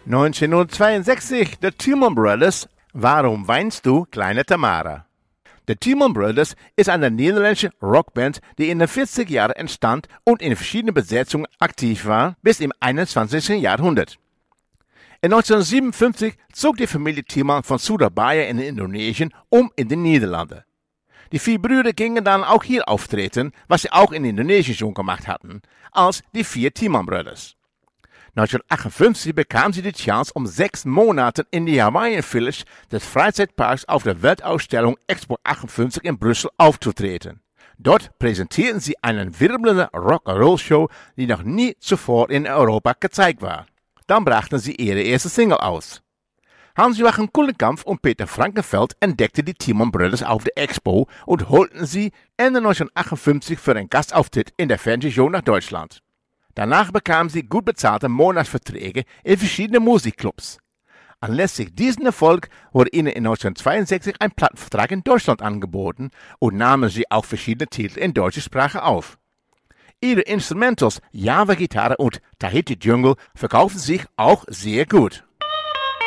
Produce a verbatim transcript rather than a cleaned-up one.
neunzehnhundertzweiundsechzig, The Tielman Brothers, Warum weinst du, kleine Tamara? The Tielman Brothers ist eine niederländische Rockband, die in den vierziger Jahren entstand und in verschiedenen Besetzungen aktiv war, bis im einundzwanzigsten Jahrhundert. In neunzehnhundertsiebenundfünfzig zog die Familie Tielman von Surabaya in Indonesien um in die Niederlande. Die vier Brüder gingen dann auch hier auftreten, was sie auch in Indonesien schon gemacht hatten, als die vier Tielman Brothers. neunzehnhundertachtundfünfzig bekamen sie die Chance, um sechs Monate in die Hawaiian Village des Freizeitparks auf der Weltausstellung Expo achtundfünfzig in Brüssel aufzutreten. Dort präsentierten sie eine wirbelnde Rock'n'Roll-Show, die noch nie zuvor in Europa gezeigt war. Dann brachten sie ihre erste Single aus. Hans-Joachim Kulenkampff und Peter Frankenfeld entdeckten die Tielman Brothers auf der Expo und holten sie Ende neunzehnhundertachtundfünfzig für einen Gastauftritt in der Fernsehshow nach Deutschland. Danach bekamen sie gut bezahlte Monatsverträge in verschiedenen Musikclubs. Anlässlich diesen Erfolg wurde ihnen in neunzehnhundertzweiundsechzig ein Plattenvertrag in Deutschland angeboten und nahmen sie auch verschiedene Titel in deutscher Sprache auf. Ihre Instrumentals Java Gitarre und Tahiti Jungle verkauften sich auch sehr gut.